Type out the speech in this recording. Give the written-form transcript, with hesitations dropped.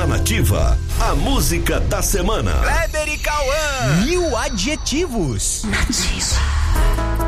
Nativa, a música da semana. Kleber e Cauã. 1000 adjetivos. Nativa.